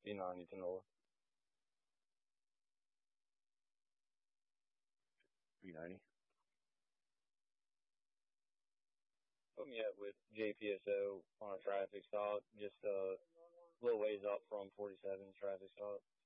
B90 to north. B90. Put me up with JPSO on a traffic stop, just a little ways up from 47's traffic stop.